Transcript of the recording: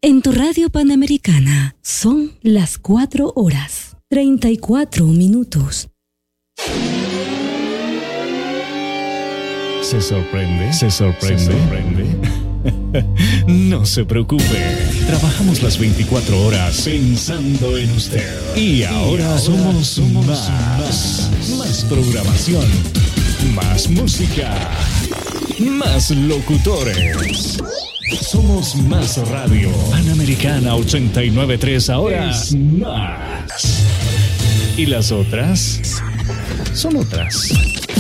En tu radio Panamericana son las 4:34. ¿Se sorprende? ¿Se sorprende? ¿Se sorprende? No se preocupe. Trabajamos las 24 horas pensando en usted. Y ahora somos más programación, más música, más locutores. Somos más radio. Panamericana 89.3 ahora es más. Y las otras son otras.